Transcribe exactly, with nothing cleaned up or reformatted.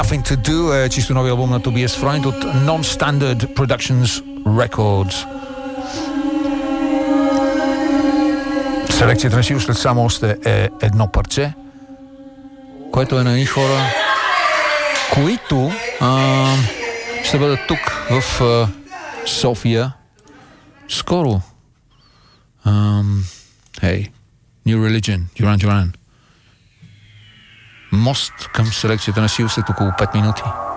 Nothing to Do, е чисто нови албум на Tobias Freund от Non-Standard Productions Records. Селекцията на Сиро след само още е едно парче, което е на едни хора, които а, ще бъдат тук в а, София скоро. Um, hey, New Religion, Duran Duran. Мост към селекцията на Сил след около пет минути.